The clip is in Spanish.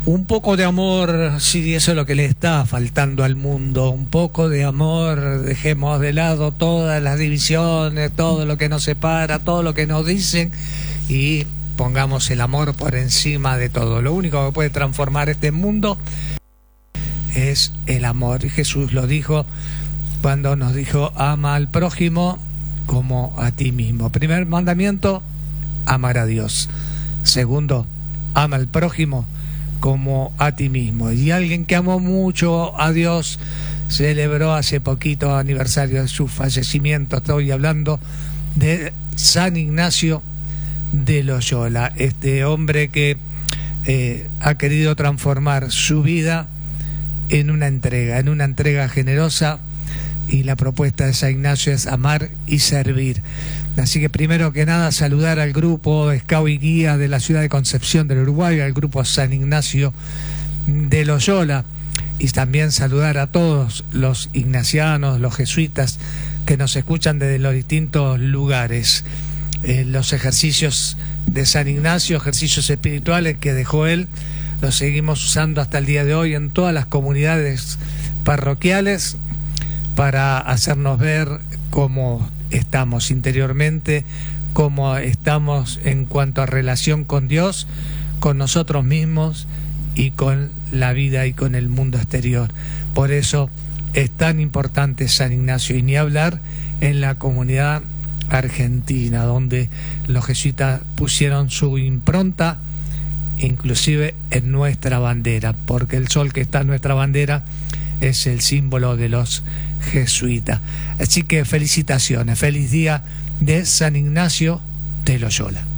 Un poco de amor, sí, eso es lo que le está faltando al mundo. Un poco de amor, dejemos de lado todas las divisiones, todo lo que nos separa, todo lo que nos dicen, y pongamos el amor por encima de todo. Lo único que puede transformar este mundo es el amor. Y Jesús lo dijo cuando nos dijo: ama al prójimo como a ti mismo. Primer mandamiento, amar a Dios. Segundo, ama al prójimo como a ti mismo. Y alguien que amó mucho a Dios celebró hace poquito aniversario de su fallecimiento. Estoy hablando de San Ignacio de Loyola, este hombre que ha querido transformar su vida en una entrega generosa, y la propuesta de San Ignacio es amar y servir. Así que primero que nada saludar al grupo Scout y Guía de la ciudad de Concepción del Uruguay, al grupo San Ignacio de Loyola, y también saludar a todos los ignacianos, los jesuitas que nos escuchan desde los distintos lugares. Los ejercicios de San Ignacio, ejercicios espirituales que dejó él, los seguimos usando hasta el día de hoy en todas las comunidades parroquiales para hacernos ver cómo estamos interiormente, cómo estamos en cuanto a relación con Dios, con nosotros mismos y con la vida y con el mundo exterior. Por eso es tan importante San Ignacio, y ni hablar en la comunidad argentina, donde los jesuitas pusieron su impronta inclusive en nuestra bandera, porque el sol que está en nuestra bandera es el símbolo de los jesuitas. Así que felicitaciones, feliz día de San Ignacio de Loyola.